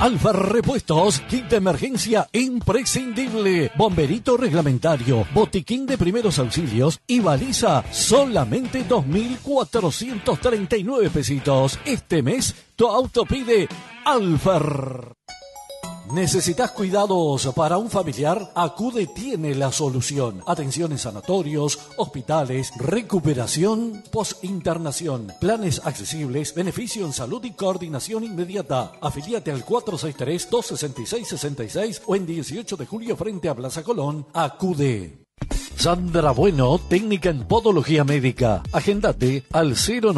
Alfa Repuestos, kit de emergencia imprescindible, bomberito reglamentario, botiquín de primeros auxilios y baliza, solamente 2.439 pesitos. Este mes tu auto pide Alfa. ¿Necesitas cuidados para un familiar? Acude tiene la solución. Atención en sanatorios, hospitales, recuperación, post-internación, planes accesibles, beneficio en salud y coordinación inmediata. Afilíate al 463-266-66 o en 18 de julio frente a Plaza Colón. Acude. Sandra Bueno, técnica en podología médica. Agéndate al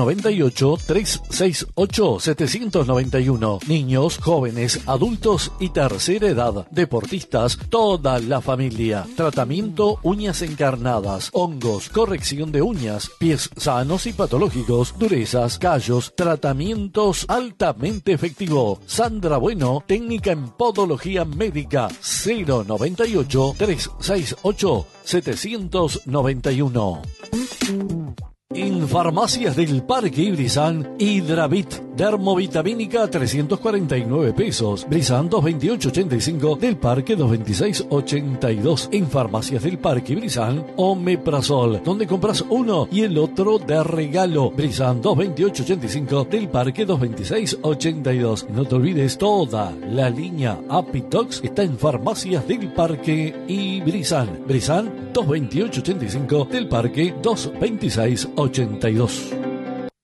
098-368-791. Niños, jóvenes, adultos y tercera edad. Deportistas, toda la familia. Tratamiento uñas encarnadas, hongos, corrección de uñas, pies sanos y patológicos, durezas, callos, tratamientos altamente efectivo. Sandra Bueno, técnica en podología médica. 098-368-791. En Farmacias del Parque Ibrizán, Hidravit, dermovitamínica 349 pesos, Brizán 228.85, del Parque 226.82. En Farmacias del Parque Ibrizán, Omeprazol, donde compras uno y el otro de regalo, Brizán 228.85, del Parque 226.82. No te olvides, toda la línea Apitox está en Farmacias del Parque Ibrizán, Brizán 228.85, del Parque 226.82.